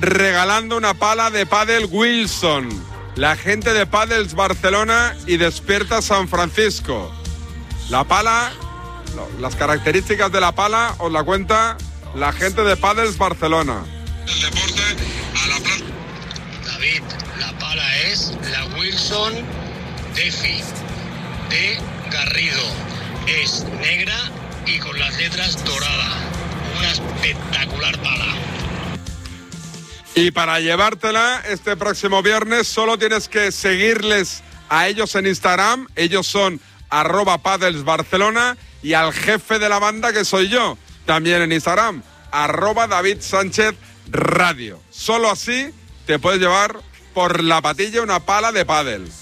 regalando una pala de pádel Wilson. La gente de Padels Barcelona y Despierta San Francisco. La pala, las características de la pala os la cuenta la gente de Padels Barcelona. El deporte a la plaza. David, la pala es la Wilson Defi de Garrido. Es negra y con las letras doradas. Una espectacular pala. Y para llevártela este próximo viernes solo tienes que seguirles a ellos en Instagram. Ellos son @padelsbarcelona y al jefe de la banda, que soy yo, también en Instagram, @David Sánchez Radio. Solo así te puedes llevar por la patilla una pala de pádel.